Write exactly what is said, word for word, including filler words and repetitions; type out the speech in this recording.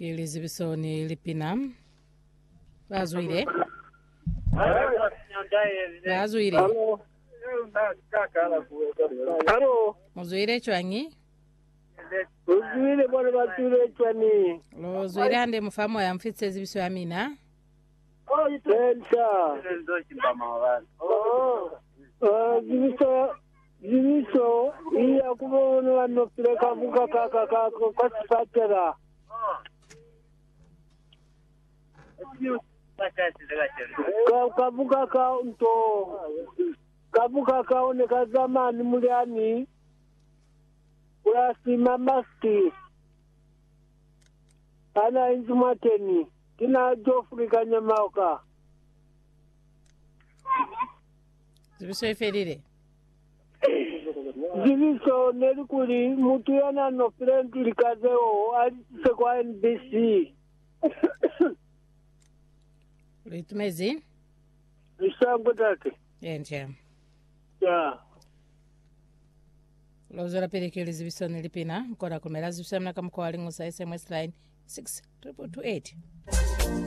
Kili zibisoni lipina. Bazwire. Bazwire. Halo. Halo. Muzwire chwangi. Uzwire bwana batule chwani. Lo zwire ande mufamo ya mfitse zibiso ya mina. Tensa. Oh, zibiso zibiso iya kubona wano pireka buka kaka kaka kwa sipatera. Kabuka kaunto. Kabuka kaone kazamani muliani. Urasima maski. Ana inzumateni. Kina Jofri Kanyamauka. Zibiso iferire. Zibiso nelikuli mutu yana no friend likazeo alitise kwa N B C. Litumezi. Lisango take. Yenje. Ya. Lo zora pelekele zibisoni lipina. Mkora kumela zibisoni naka mkwa walingu sa S M S line six triple two eight.